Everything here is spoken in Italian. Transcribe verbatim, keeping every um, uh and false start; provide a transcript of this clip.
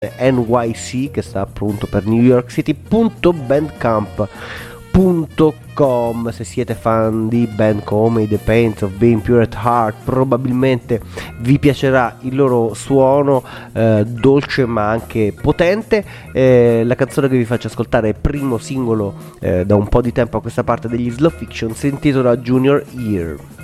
N Y C, che sta appunto per New York City punto bandcamp punto com. Se siete fan di band come The Pains of Being Pure at Heart, probabilmente vi piacerà il loro suono eh, dolce ma anche potente. Eh, la canzone che vi faccio ascoltare è il primo singolo eh, da un po' di tempo a questa parte degli Slow Fiction, si intitola Junior Year.